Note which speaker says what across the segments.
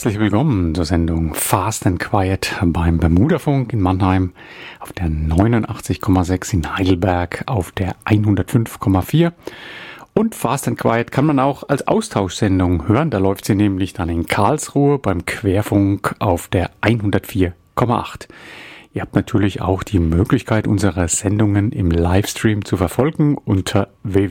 Speaker 1: Herzlich willkommen zur Sendung Fast and Quiet beim Bermudafunk in Mannheim auf der 89,6 in Heidelberg auf der 105,4. Und Fast and Quiet kann man auch als Austauschsendung hören. Da läuft sie nämlich dann in Karlsruhe beim Querfunk auf der 104,8. Ihr habt natürlich auch die Möglichkeit, unsere Sendungen im Livestream zu verfolgen unter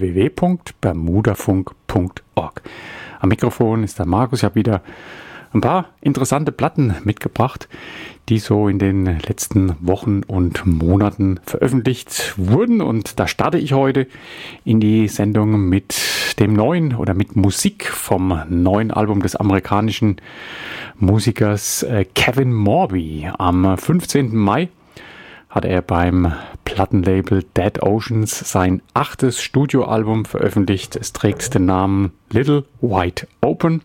Speaker 1: www.bermudafunk.org. Am Mikrofon ist der Markus. Ich habe wieder ein paar interessante Platten mitgebracht, die so in den letzten Wochen und Monaten veröffentlicht wurden. Und da starte ich heute in die Sendung mit dem neuen oder mit Musik vom neuen Album des amerikanischen Musikers Kevin Morby. Am 15. Mai hat er beim Plattenlabel Dead Oceans sein 8. Studioalbum veröffentlicht. Es trägt den Namen Little Wide Open.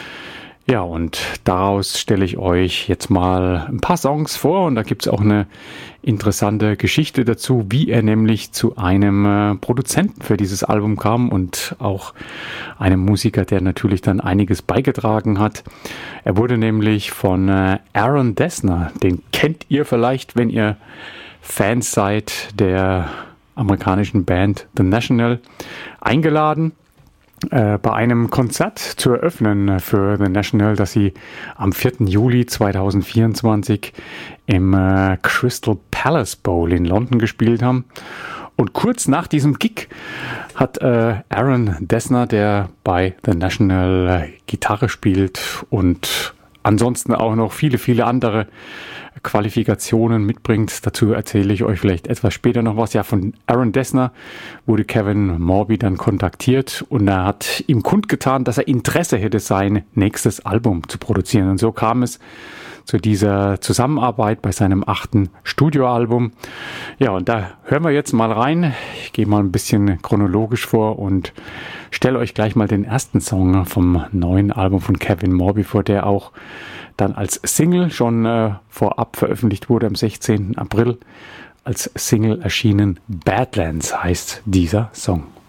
Speaker 1: Ja, und daraus stelle ich euch jetzt mal ein paar Songs vor und da gibt es auch eine interessante Geschichte dazu, wie er nämlich zu einem Produzenten für dieses Album kam und auch einem Musiker, der natürlich dann einiges beigetragen hat. Er wurde nämlich von Aaron Dessner, den kennt ihr vielleicht, wenn ihr Fans seid der amerikanischen Band The National, eingeladen, bei einem Konzert zu eröffnen für The National, das sie am 4. Juli 2024 im Crystal Palace Bowl in London gespielt haben. Und kurz nach diesem Gig hat Aaron Dessner, der bei The National Gitarre spielt und ansonsten auch noch viele, viele andere Qualifikationen mitbringt. Dazu erzähle ich euch vielleicht etwas später noch was. Ja, von Aaron Dessner wurde Kevin Morby dann kontaktiert und er hat ihm kundgetan, dass er Interesse hätte, sein nächstes Album zu produzieren. Und so kam es zu dieser Zusammenarbeit bei seinem 8. Studioalbum. Ja, und da hören wir jetzt mal rein. Ich gehe mal ein bisschen chronologisch vor und stelle euch gleich mal den ersten Song vom neuen Album von Kevin Morby vor, der auch dann als Single schon vorab veröffentlicht wurde am 16. April. Als Single erschienen. Badlands heißt dieser Song.